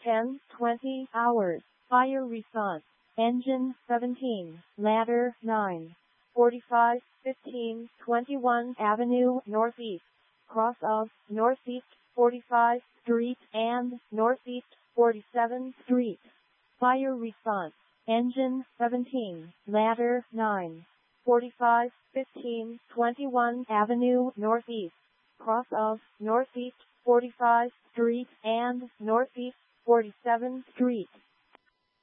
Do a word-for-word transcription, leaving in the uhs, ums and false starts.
ten twenty hours. Fire response. Engine seventeen, ladder nine, forty-five fifteen twenty-one Avenue Northeast, cross of Northeast forty-five Street and Northeast forty-seventh Street. Fire response. Engine seventeen, ladder nine, forty-five fifteen twenty-one Avenue Northeast, cross of Northeast forty-five Street and Northeast forty-seventh Street.